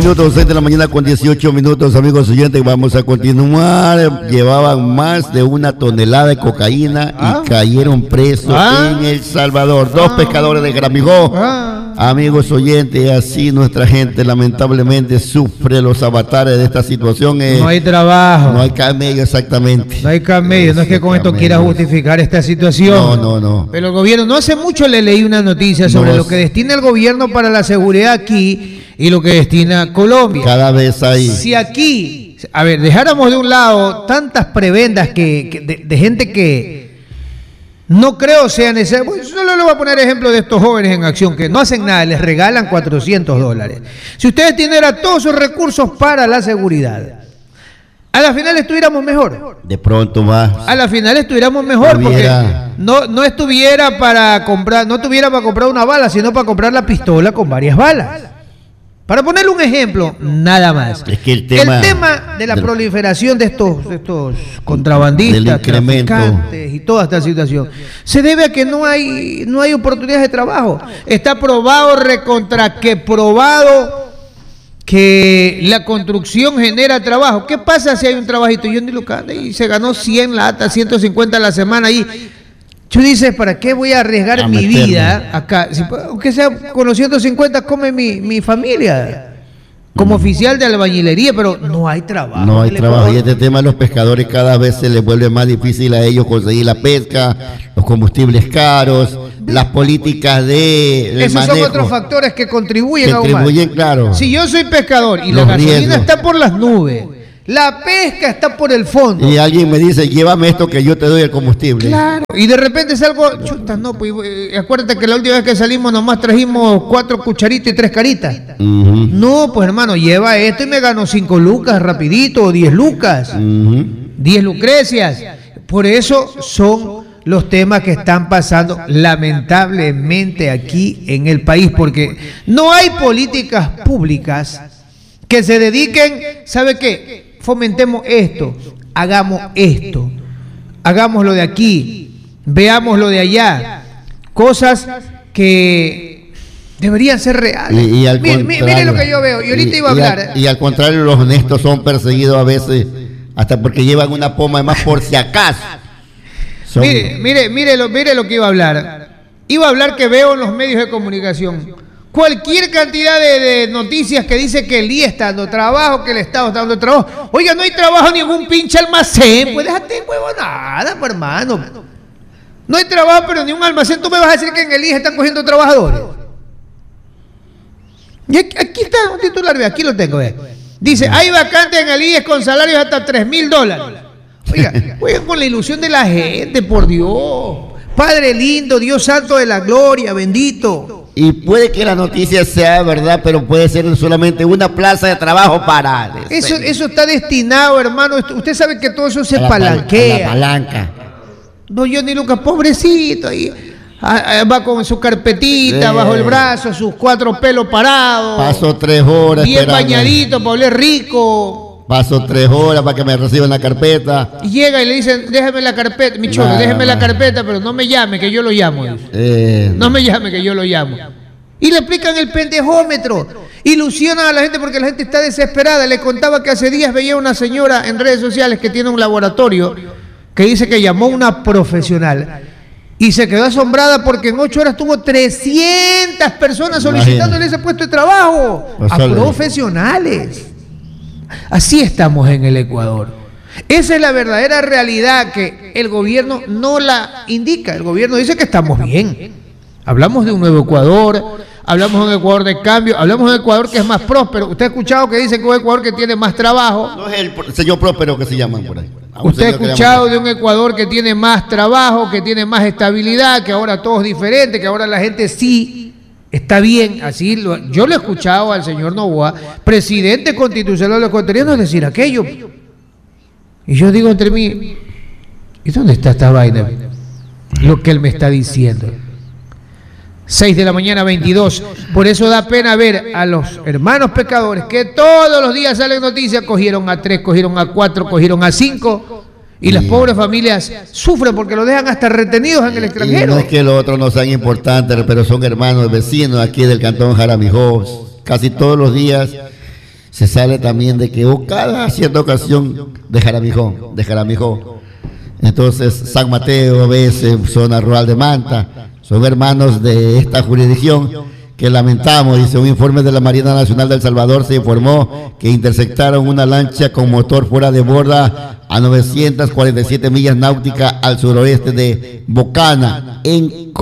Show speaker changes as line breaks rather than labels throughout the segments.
Minutos, 6 de la mañana con 18 minutos, amigos oyentes, vamos a continuar. Llevaban más de 1 tonelada de cocaína y cayeron presos en El Salvador. 2 pescadores de Gramigó. Amigos oyentes, así nuestra gente lamentablemente sufre los avatares de esta situación.
No hay trabajo.
No hay camello, exactamente.
No hay camello, no es que con esto quiera justificar esta situación.
No.
Pero el gobierno, no hace mucho le leí una noticia sobre lo que destina el gobierno para la seguridad aquí y lo que destina Colombia.
Cada vez hay.
Si aquí, a ver, dejáramos de un lado tantas prebendas de gente que no creo sea necesario. Pues solo le voy a poner ejemplo de estos jóvenes en acción que no hacen nada, les regalan $400. Si ustedes tuvieran todos esos recursos para la seguridad, a la final estuviéramos mejor.
De pronto más.
A la final estuviéramos mejor porque no estuviera para comprar, no tuviera para comprar una bala, sino para comprar la pistola con varias balas. Para ponerle un ejemplo, nada más.
Es que el tema
de la proliferación de estos contrabandistas, traficantes y toda esta situación se debe a que no hay oportunidades de trabajo. Está probado, probado que la construcción genera trabajo. ¿Qué pasa si hay un trabajito? Yo ni lo cante y se ganó 100 latas, 150 a la semana ahí. Tú dices, ¿para qué voy a arriesgar mi vida acá? Aunque sea con los 150 come mi familia. Como oficial de albañilería, pero no hay trabajo.
No hay trabajo. Y este tema de los pescadores cada vez se les vuelve más difícil a ellos conseguir la pesca, los combustibles caros, las políticas de
esos manejo, son otros factores que contribuyen a
claro.
Si yo soy pescador y la gasolina está por las nubes, la pesca está por el fondo.
Y alguien me dice, llévame esto que yo te doy el combustible.
Claro. Y de repente salgo, chuta, no, pues acuérdate que la última vez que salimos nomás trajimos 4 cucharitas y 3 caritas. No, pues hermano, lleva esto y me gano 5 lucas rapidito, o 10 lucas. 10 lucrecias. Por eso son los temas que están pasando lamentablemente aquí en el país, porque no hay políticas públicas que se dediquen, ¿sabe qué? Fomentemos esto, hagamos esto, hagámoslo de aquí, veámoslo de allá, cosas que deberían ser reales. Mire lo que yo veo, y ahorita iba a hablar.
Y al contrario, los honestos son perseguidos a veces, hasta porque llevan una poma de más por si acaso.
Mire lo que iba a hablar. Iba a hablar que veo en los medios de comunicación cualquier cantidad de noticias que dice que el IE está dando trabajo, que el Estado está dando trabajo. Oiga, no hay trabajo en ningún pinche almacén. Pues déjate de huevonada, pues, hermano. No hay trabajo, pero ni un almacén. Tú me vas a decir que en el IE están cogiendo trabajadores. Y aquí está un titular, ve, aquí lo tengo, ve. Dice, hay vacantes en el IE con salarios hasta $3,000. Oiga, con la ilusión de la gente, por Dios. Padre lindo, Dios santo de la gloria, bendito.
Y puede que la noticia sea verdad, pero puede ser solamente una plaza de trabajo para...
Eso está destinado, hermano. Usted sabe que todo eso se palanquea.
La palanca.
No, yo ni Lucas, pobrecito. Ahí va con su carpetita bajo el brazo, sus 4 pelos parados.
Paso 3 horas
bien bañadito para oler rico.
Paso 3 horas para que me reciban la carpeta.
Y llega y le dicen, déjame la carpeta, mi cholo, déjeme la carpeta, pero no me llame, que yo lo llamo. No me llame, que yo lo llamo. Y le aplican el pendejómetro. Ilusionan a la gente porque la gente está desesperada. Le contaba que hace días veía una señora en redes sociales que tiene un laboratorio que dice que llamó a una profesional y se quedó asombrada porque en 8 horas tuvo 300 personas solicitándole ese puesto de trabajo a profesionales. Así estamos en el Ecuador. Esa es la verdadera realidad que el gobierno no la indica. El gobierno dice que estamos bien. Hablamos de un nuevo Ecuador, hablamos de un Ecuador de cambio, hablamos de un Ecuador que es más próspero. Usted ha escuchado que dicen que es un Ecuador que tiene más trabajo.
No es el señor próspero que se llaman por ahí.
Usted ha escuchado de un Ecuador que tiene más trabajo, que tiene más estabilidad, que ahora todo es diferente, que ahora la gente sí está bien. Así yo lo he escuchado al señor Noboa, presidente constitucional de los ecuatorianos, decir aquello. Y yo digo entre mí, ¿y dónde está esta vaina? Lo que él me está diciendo. 6 de la mañana 22. Por eso da pena ver a los hermanos pecadores que todos los días salen noticias, cogieron a 3, cogieron a 4, cogieron a 5, y las pobres familias sufren porque los dejan hasta retenidos en el extranjero.
Y no es que los otros no sean importantes, pero son hermanos vecinos aquí del cantón Jaramijó. Casi todos los días Se sale también de que cada cierta ocasión de Jaramijó. Entonces, San Mateo, a veces, zona rural de Manta, son hermanos de esta jurisdicción que lamentamos. Dice un informe de la Marina Nacional de El Salvador, se informó que interceptaron una lancha con motor fuera de borda a 947 millas náuticas al suroeste de Bocana, en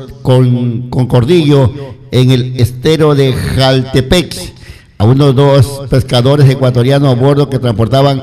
Concordillo, en el estero de Jaltepec. A unos 2 pescadores ecuatorianos a bordo que transportaban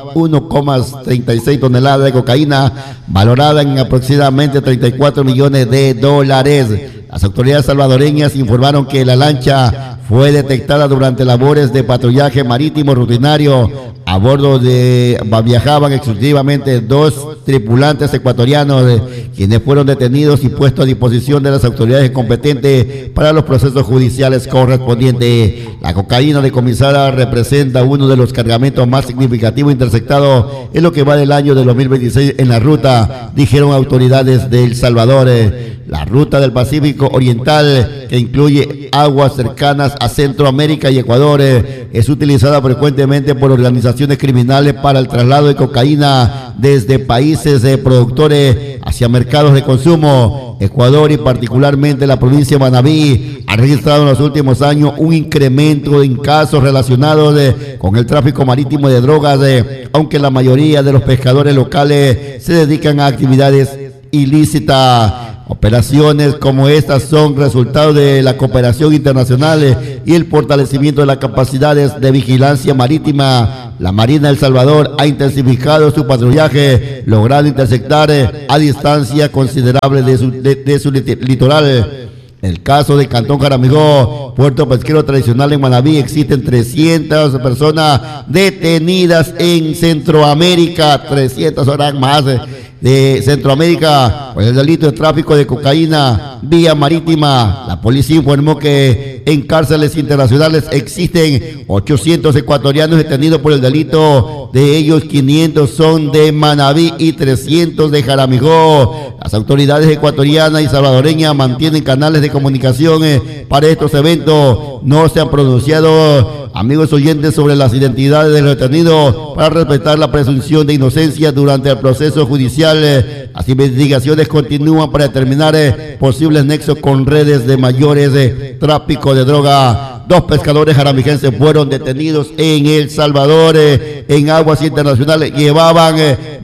1,36 toneladas de cocaína valorada en aproximadamente 34 millones de dólares. Las autoridades salvadoreñas informaron que la lancha fue detectada durante labores de patrullaje marítimo rutinario. A bordo viajaban exclusivamente 2 tripulantes ecuatorianos, quienes fueron detenidos y puestos a disposición de las autoridades competentes para los procesos judiciales correspondientes. La cocaína decomisada representa uno de los cargamentos más significativos interceptados en lo que va del año de 2026 en la ruta, dijeron autoridades de El Salvador. La ruta del Pacífico Oriental, que incluye aguas cercanas a Centroamérica y Ecuador, es utilizada frecuentemente por organizaciones criminales para el traslado de cocaína desde países productores hacia mercados de consumo. Ecuador y particularmente la provincia de Manabí ha registrado en los últimos años un incremento en casos relacionados con el tráfico marítimo de drogas, aunque la mayoría de los pescadores locales se dedican a actividades ilícitas. Operaciones como estas son resultado de la cooperación internacional y el fortalecimiento de las capacidades de vigilancia marítima. La Marina de El Salvador ha intensificado su patrullaje, logrando interceptar a distancia considerable de su litoral. En el caso del Cantón Jaramijó, puerto pesquero tradicional en Manabí, existen 300 personas detenidas en Centroamérica, 300 horas más de Centroamérica por el delito de tráfico de cocaína vía marítima. La policía informó que en cárceles internacionales existen 800 ecuatorianos detenidos por el delito. De ellos, 500 son de Manabí y 300 de Jaramijó. Las autoridades ecuatorianas y salvadoreñas mantienen canales de comunicación para estos eventos. No se han pronunciado, amigos oyentes, sobre las identidades de los detenidos para respetar la presunción de inocencia durante el proceso judicial. Las investigaciones continúan para determinar posibles nexos con redes de mayores de tráfico de droga. 2 pescadores jaramijenses fueron detenidos en El Salvador en aguas internacionales. Llevaban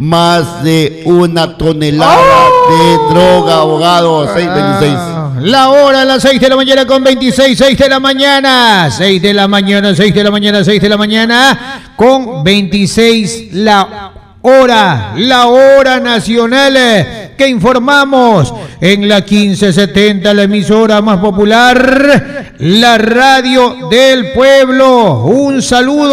más de 1 tonelada de droga, abogados. 6:26.
La hora a las 6 de la mañana con 26, 6 de la mañana, 6 de la mañana, 6 de la mañana, 6 de la mañana con 26 la hora nacional que informamos en la 1570, la emisora más popular, la radio del pueblo. Un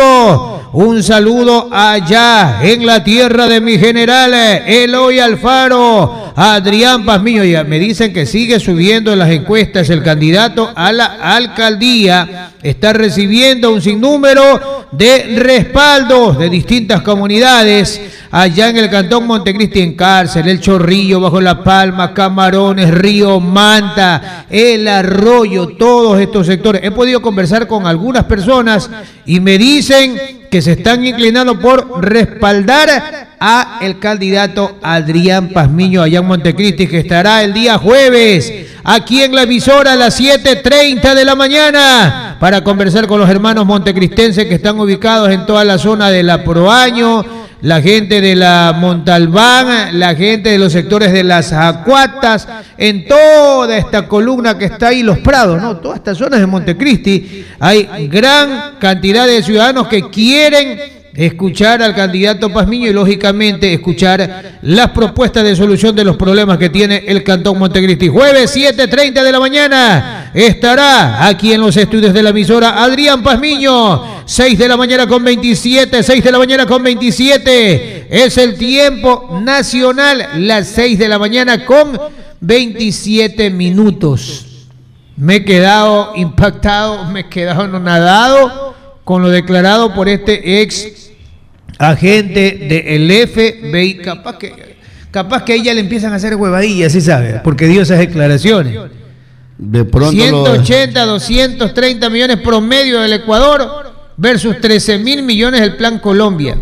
saludo allá en la tierra de mi general Eloy Alfaro, Adrián Pazmiño. Ya me dicen que sigue subiendo en las encuestas el candidato a la alcaldía. Está recibiendo un sinnúmero de respaldos de distintas comunidades allá en el Cantón Montecristi, en Cárcel, El Chorrillo, Bajo la Palma, Camarones, Río Manta, El Arroyo, todos estos sectores. He podido conversar con algunas personas y me dicen que se están inclinando por respaldar a el candidato Adrián Pazmiño allá en Montecristi, que estará el día jueves aquí en la emisora a las 7:30 de la mañana para conversar con los hermanos montecristenses que están ubicados en toda la zona de la Proaño, la gente de la Montalbán, la gente de los sectores de las Acuatas, en toda esta columna que está ahí, Los Prados, ¿no? Todas estas zonas de Montecristi, hay gran cantidad de ciudadanos que quieren escuchar al candidato Pazmiño y lógicamente escuchar las propuestas de solución de los problemas que tiene el Cantón Montecristi. Jueves 7:30 de la mañana estará aquí en los estudios de la emisora Adrián Pazmiño. 6 de la mañana con 27, 6 de la mañana con 27 es el tiempo nacional, las 6 de la mañana con 27 minutos. Me he quedado impactado, me he quedado anonadado con lo declarado por este ex agente del FBI. Capaz que a ella le empiezan a hacer huevadillas, ¿sí sabe? Porque dio esas declaraciones.
De pronto
180, 230 millones promedio del Ecuador versus 13.000 millones del Plan Colombia.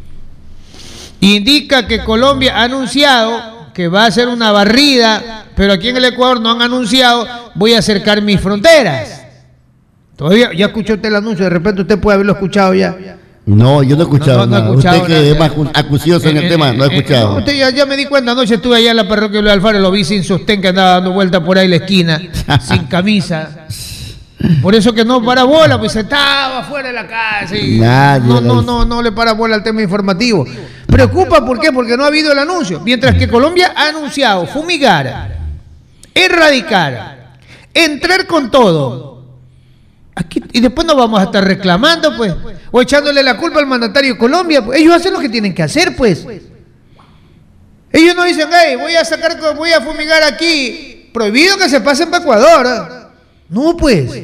Indica que Colombia ha anunciado que va a hacer una barrida, pero aquí en el Ecuador no han anunciado, voy a acercar mis fronteras. Todavía, ya escuchó usted el anuncio, de repente usted puede haberlo escuchado ya.
No, yo no he escuchado nada. Usted que es más acucioso en el tema, no he escuchado.
Usted ya me di cuenta, anoche estuve allá en la parroquia de Luis Alfaro, lo vi sin sostén, que andaba dando vuelta por ahí en la esquina, sin camisa. Por eso que no para bola, pues estaba afuera de la casa y no le para bola al tema informativo. Preocupa, ¿por qué? Porque no ha habido el anuncio. Mientras que Colombia ha anunciado fumigar, erradicar, entrar con todo. Aquí, y después nos vamos a estar reclamando, pues, o echándole la culpa al mandatario de Colombia. Pues. Ellos hacen lo que tienen que hacer, pues. Ellos no dicen, hey, voy a fumigar aquí. Prohibido que se pasen para Ecuador. No, pues.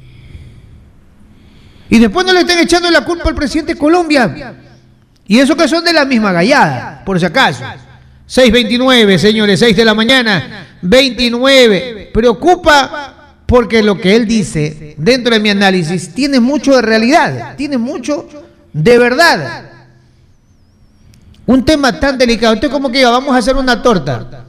Y después no le estén echando la culpa al presidente de Colombia. Y eso que son de la misma gallada, por si acaso. 6:29, señores, 6 de la mañana, 29. Preocupa porque lo que él dice, dentro de mi análisis, tiene mucho de realidad, tiene mucho de verdad. Un tema tan delicado. Usted como que diga, vamos a hacer una torta.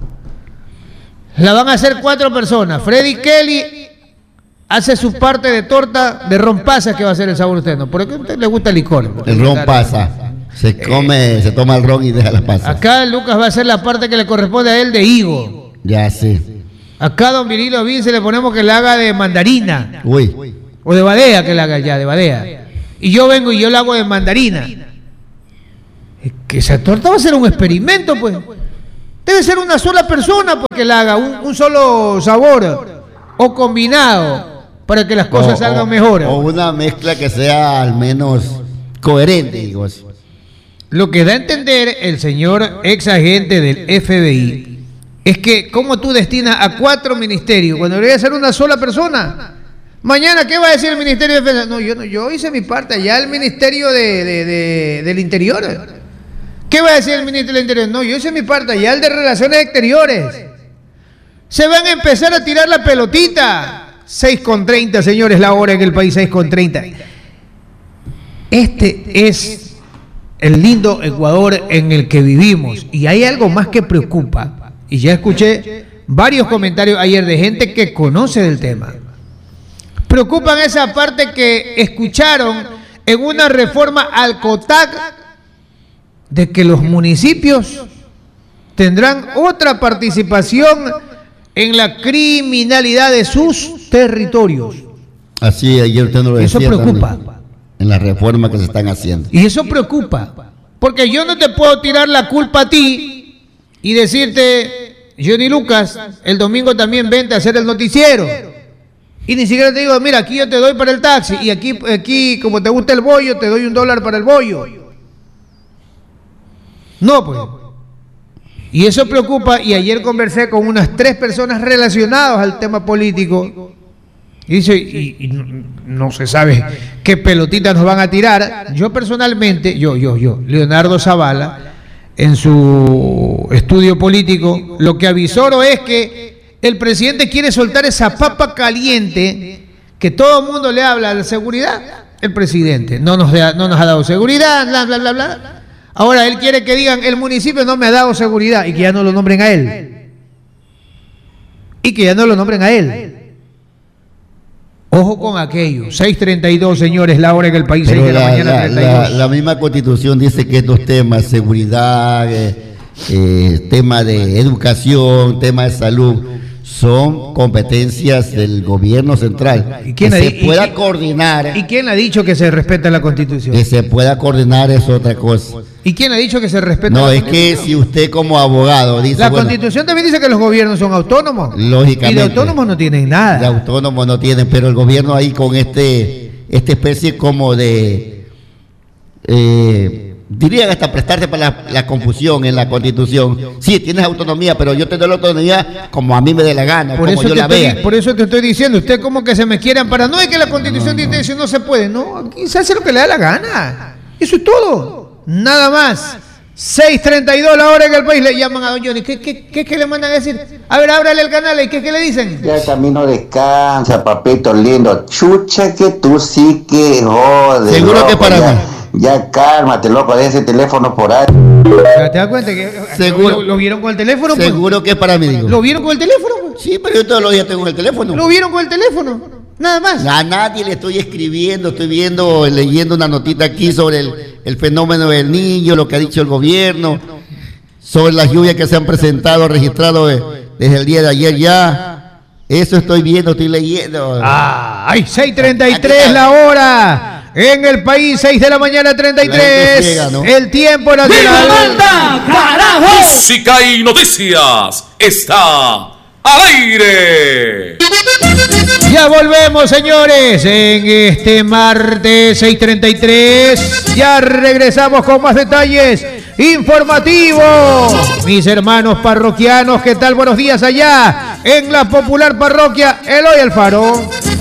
La van a hacer 4 personas. Freddy Kelly hace su parte de torta de ron pasa, que va a ser el sabor usted, ¿no? Porque a usted le gusta el licor.
El ron pasa. Se toma el ron y deja las pasas.
Acá Lucas va a hacer la parte que le corresponde a él de higo.
Ya sí.
Acá a don Virilo Vince le ponemos que le haga de mandarina.
Uy.
O de badea, que le haga ya, de badea. Y yo vengo y yo la hago de mandarina. Es que esa torta va a ser un experimento, pues. Debe ser una sola persona, pues, que la haga, un solo sabor. O combinado, para que las cosas salgan mejor.
O una mezcla que sea al menos coherente, digo así.
Lo que da a entender el señor ex agente del FBI es que cómo tú destinas a 4 ministerios cuando debería ser una sola persona. Mañana, ¿qué va a decir el Ministerio de Defensa? No, yo hice mi parte, allá el Ministerio del Interior. ¿Qué va a decir el Ministerio del Interior? No, yo hice mi parte, allá el de Relaciones Exteriores. Se van a empezar a tirar la pelotita. 6:30, señores, la hora en el país, 6:30. Este es el lindo Ecuador en el que vivimos. Y hay algo más que preocupa. Y ya escuché varios comentarios ayer de gente que conoce del tema. Preocupan esa parte que escucharon en una reforma al COTAC de que los municipios tendrán otra participación en la criminalidad de sus territorios.
Así, ayer usted no lo decía.
Eso preocupa.
En la reforma que se están haciendo.
Y eso preocupa. Porque yo no te puedo tirar la culpa a ti y decirte, Johnny Lucas, el domingo también vente a hacer el noticiero. Y ni siquiera te digo, mira, aquí yo te doy para el taxi y aquí como te gusta el bollo, te doy $1 para el bollo. No, pues. Y eso preocupa, y ayer conversé con unas 3 personas relacionadas al tema político. Y dice, y no se sabe qué pelotitas nos van a tirar. Yo personalmente, Leonardo Zavala, en su estudio político, lo que avisoro es que el presidente quiere soltar esa papa caliente que todo el mundo le habla de seguridad. El presidente no nos ha dado seguridad, bla, bla, bla, bla. Ahora él quiere que digan, el municipio no me ha dado seguridad, y que ya no lo nombren a él. Ojo con aquello. 6:32, señores, la hora en el país.
Pero
6 de la mañana, 32.
La misma Constitución dice que estos temas, seguridad, tema de educación, tema de salud, son competencias del gobierno central.
¿Y quién
que se pueda coordinar.
¿Y quién ha dicho que se respeta la Constitución?
Que se pueda coordinar es otra cosa.
¿Y quién ha dicho que se respeta
la Constitución? No, es que si usted como abogado dice...
La Constitución también dice que los gobiernos son autónomos.
Lógicamente.
Y de autónomos no tienen nada.
De autónomos no tienen, pero el gobierno ahí con esta especie como de... dirían hasta prestarte para la confusión en la Constitución. Sí, tienes autonomía, pero yo te doy la autonomía como a mí me dé la gana,
como yo la vea. Por eso te estoy diciendo, usted como que se me quiere amparar. No es que la Constitución dice eso, no se puede. No, aquí se hace lo que le da la gana. Eso es todo. Nada más. 6:32 la hora en el país. Le llaman a don Johnny. ¿Qué le mandan a decir? A ver, ábrale el canal y ¿qué le dicen?
Ya el camino descansa, papito lindo. Chucha que tú sí que jodes.
Seguro loco, que para mí.
Ya cálmate, loco, de ese teléfono por ahí.
¿Te das cuenta que
seguro,
lo vieron con el teléfono?
Seguro pues? Que es para mí, digo.
¿Lo vieron con el teléfono? Pues?
Sí, pero yo todos los días tengo el teléfono.
¿Lo vieron con el teléfono? Nada más.
A nadie le estoy escribiendo, estoy leyendo una notita aquí sobre el fenómeno del niño, lo que ha dicho el gobierno, sobre las lluvias que se han presentado, registrado desde el día de ayer ya. Eso estoy viendo, estoy leyendo.
¡Ay! 6:33 la hora. En el país, 6 de la mañana, 33. Llega, ¿no? El tiempo nacional.
¡Manda, carajo! Música y noticias está al aire.
Ya volvemos, señores, en este martes 6:33. Ya regresamos con más detalles informativos. Mis hermanos parroquianos, ¿qué tal? Buenos días allá en la popular parroquia Eloy Alfaro.